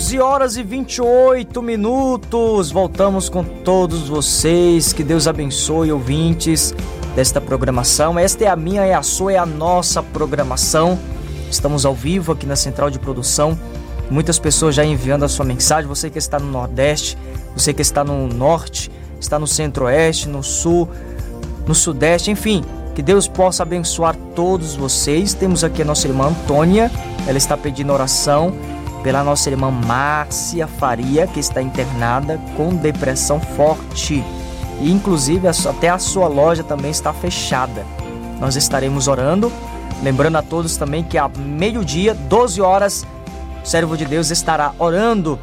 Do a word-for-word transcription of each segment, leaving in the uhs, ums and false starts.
onze horas e vinte e oito minutos. Voltamos com todos vocês. Que Deus abençoe, ouvintes desta programação. Esta é a minha, é a sua, é a nossa programação. Estamos ao vivo aqui na Central de Produção. Muitas pessoas já enviando a sua mensagem. Você que está no Nordeste, você que está no Norte, está no Centro-Oeste, no Sul, no Sudeste, enfim. Que Deus possa abençoar todos vocês. Temos aqui a nossa irmã Antônia. Ela está pedindo oração pela nossa irmã Márcia Faria, que está internada com depressão forte. E inclusive até a sua loja também está fechada. Nós estaremos orando. Lembrando a todos também que a meio-dia, doze horas, o servo de Deus estará orando,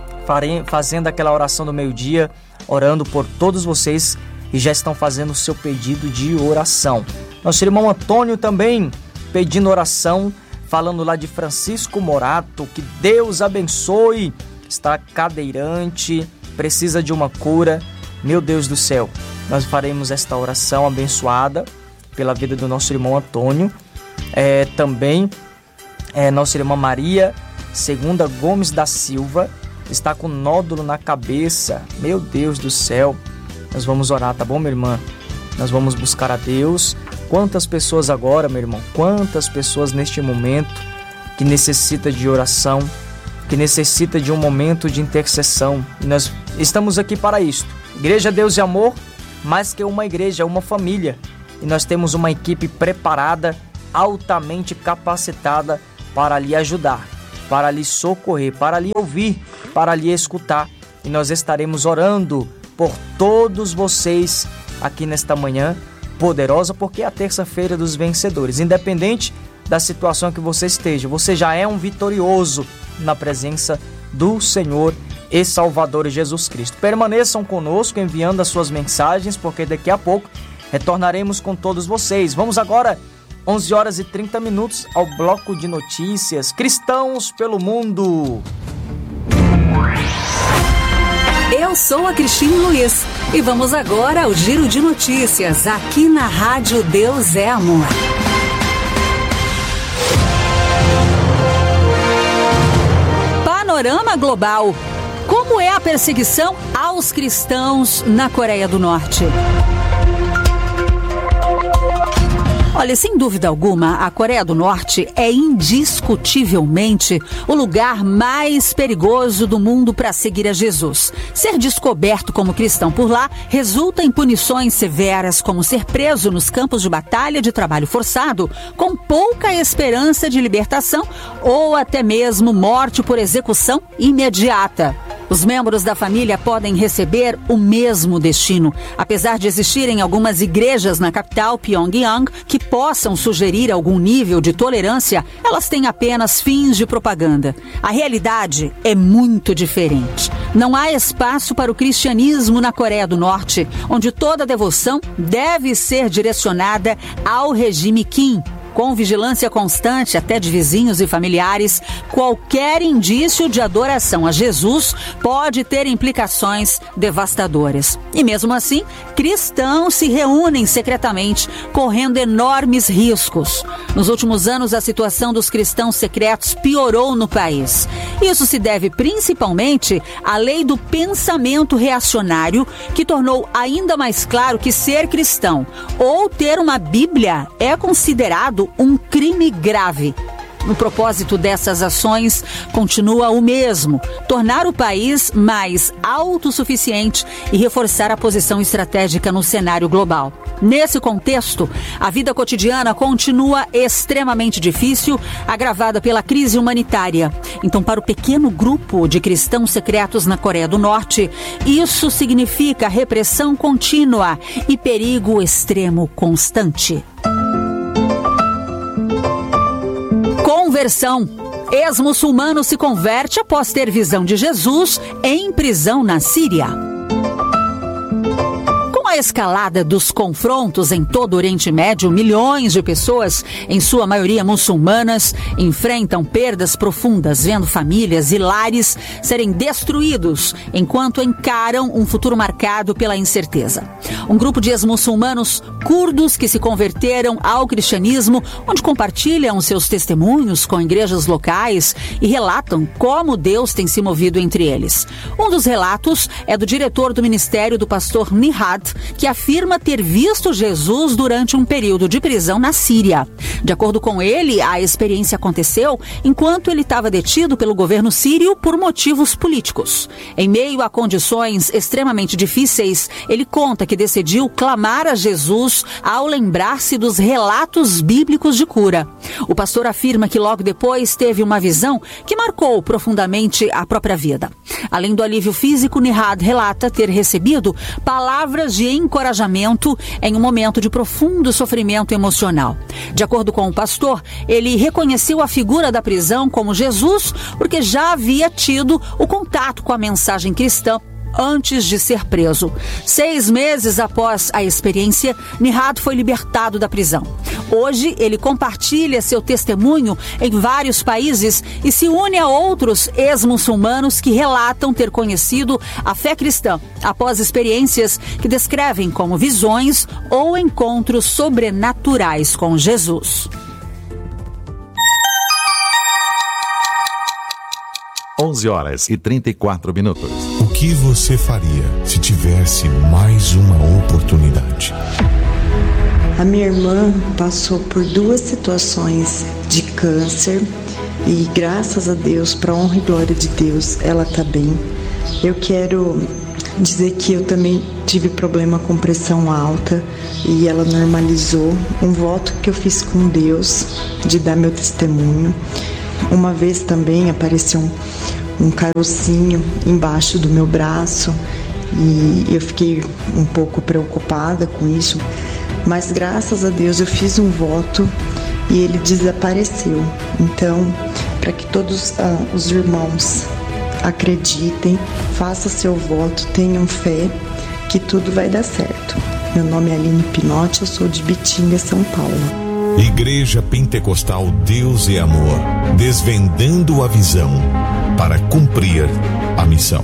fazendo aquela oração do meio-dia, orando por todos vocês e já estão fazendo o seu pedido de oração. Nosso irmão Antônio também pedindo oração, falando lá de Francisco Morato, que Deus abençoe, está cadeirante, precisa de uma cura. Meu Deus do céu, nós faremos esta oração abençoada pela vida do nosso irmão Antônio. É, também é, nossa irmã Maria Segunda Gomes da Silva está com nódulo na cabeça. Meu Deus do céu, nós vamos orar, tá bom, minha irmã? Nós vamos buscar a Deus. Quantas pessoas agora, meu irmão, quantas pessoas neste momento que necessita de oração, que necessita de um momento de intercessão. E nós estamos aqui para isto. Igreja Deus e Amor, mais que uma igreja, é uma família. E nós temos uma equipe preparada, altamente capacitada para lhe ajudar, para lhe socorrer, para lhe ouvir, para lhe escutar. E nós estaremos orando por todos vocês aqui nesta manhã poderosa, porque é a terça-feira dos vencedores. Independente da situação que você esteja, você já é um vitorioso na presença do Senhor e Salvador Jesus Cristo. Permaneçam conosco enviando as suas mensagens, porque daqui a pouco retornaremos com todos vocês. Vamos agora, onze horas e trinta minutos, ao bloco de notícias. Cristãos pelo mundo. Eu sou a Cristine Luiz e vamos agora ao Giro de Notícias aqui na Rádio Deus é Amor. Panorama Global. Como é a perseguição aos cristãos na Coreia do Norte? Olha, sem dúvida alguma, a Coreia do Norte é indiscutivelmente o lugar mais perigoso do mundo para seguir a Jesus. Ser descoberto como cristão por lá resulta em punições severas, como ser preso nos campos de batalha de trabalho forçado, com pouca esperança de libertação ou até mesmo morte por execução imediata. Os membros da família podem receber o mesmo destino, apesar de existirem algumas igrejas na capital, Pyongyang, que possam sugerir algum nível de tolerância. Elas têm apenas fins de propaganda. A realidade é muito diferente. Não há espaço para o cristianismo na Coreia do Norte, onde toda devoção deve ser direcionada ao regime Kim. Com vigilância constante até de vizinhos e familiares, qualquer indício de adoração a Jesus pode ter implicações devastadoras. E mesmo assim, cristãos se reúnem secretamente, correndo enormes riscos. Nos últimos anos, a situação dos cristãos secretos piorou no país. Isso se deve principalmente à lei do pensamento reacionário, que tornou ainda mais claro que ser cristão ou ter uma Bíblia é considerado um crime grave. O propósito dessas ações continua o mesmo: tornar o país mais autossuficiente e reforçar a posição estratégica no cenário global. Nesse contexto, a vida cotidiana continua extremamente difícil, agravada pela crise humanitária. Então, para o pequeno grupo de cristãos secretos na Coreia do Norte, isso significa repressão contínua e perigo extremo constante. Conversão. Ex-muçulmano se converte após ter visão de Jesus em prisão na Síria. Com a escalada dos confrontos em todo o Oriente Médio, milhões de pessoas, em sua maioria muçulmanas, enfrentam perdas profundas, vendo famílias e lares serem destruídos enquanto encaram um futuro marcado pela incerteza. Um grupo de ex-muçulmanos curdos que se converteram ao cristianismo, onde compartilham seus testemunhos com igrejas locais e relatam como Deus tem se movido entre eles. Um dos relatos é do diretor do ministério do pastor Nihad, que afirma ter visto Jesus durante um período de prisão na Síria. De acordo com ele, a experiência aconteceu enquanto ele estava detido pelo governo sírio por motivos políticos. Em meio a condições extremamente difíceis, ele conta que decidiu clamar a Jesus ao lembrar-se dos relatos bíblicos de cura. O pastor afirma que logo depois teve uma visão que marcou profundamente a própria vida. Além do alívio físico, Nihad relata ter recebido palavras de encorajamento em um momento de profundo sofrimento emocional. De acordo com o pastor, ele reconheceu a figura da prisão como Jesus porque já havia tido o contato com a mensagem cristã antes de ser preso. Seis meses após a experiência, Nihad foi libertado da prisão. Hoje, ele compartilha seu testemunho em vários países e se une a outros ex-muçulmanos que relatam ter conhecido a fé cristã após experiências que descrevem como visões ou encontros sobrenaturais com Jesus. onze horas e trinta e quatro minutos. O que você faria se tivesse mais uma oportunidade? A minha irmã passou por duas situações de câncer e graças a Deus, para a honra e glória de Deus, ela está bem. Eu quero dizer que eu também tive problema com pressão alta e ela normalizou. Um voto que eu fiz com Deus de dar meu testemunho. Uma vez também apareceu um, um carocinho embaixo do meu braço e eu fiquei um pouco preocupada com isso, mas graças a Deus eu fiz um voto e ele desapareceu. Então, para que todos ah, os irmãos acreditem, façam seu voto, tenham fé que tudo vai dar certo. Meu nome é Aline Pinotti, eu sou de Bitinga, São Paulo. Igreja Pentecostal Deus é Amor, desvendando a visão para cumprir a missão.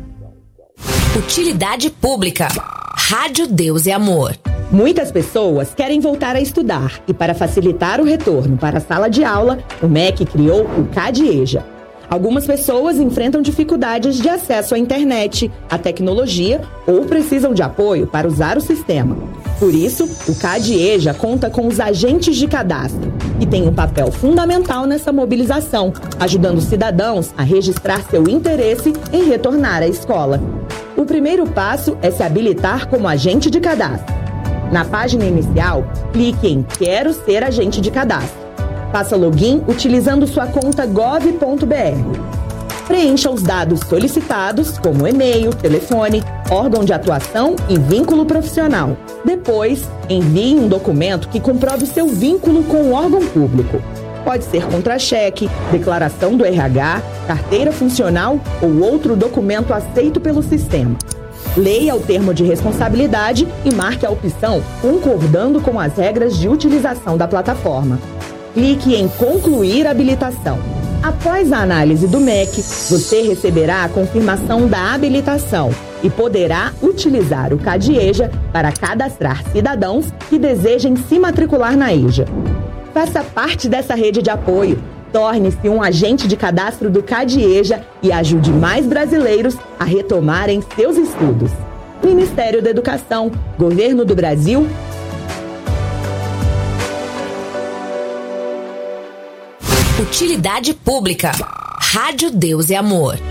Utilidade pública. Rádio Deus é Amor. Muitas pessoas querem voltar a estudar e, para facilitar o retorno para a sala de aula, o M E C criou o CADIEJA. Algumas pessoas enfrentam dificuldades de acesso à internet, à tecnologia ou precisam de apoio para usar o sistema. Por isso, o CADIEJA conta com os agentes de cadastro e tem um papel fundamental nessa mobilização, ajudando cidadãos a registrar seu interesse em retornar à escola. O primeiro passo é se habilitar como agente de cadastro. Na página inicial, clique em Quero ser agente de cadastro. Faça login utilizando sua conta gov ponto br. Preencha os dados solicitados, como e-mail, telefone, órgão de atuação e vínculo profissional. Depois, envie um documento que comprove seu vínculo com o órgão público. Pode ser contra-cheque, declaração do R H, carteira funcional ou outro documento aceito pelo sistema. Leia o termo de responsabilidade e marque a opção concordando com as regras de utilização da plataforma. Clique em Concluir habilitação. Após a análise do M E C, você receberá a confirmação da habilitação e poderá utilizar o CADIEJA para cadastrar cidadãos que desejem se matricular na EJA. Faça parte dessa rede de apoio. Torne-se um agente de cadastro do CADIEJA e ajude mais brasileiros a retomarem seus estudos. Ministério da Educação, Governo do Brasil. Utilidade pública. Rádio Deus é Amor.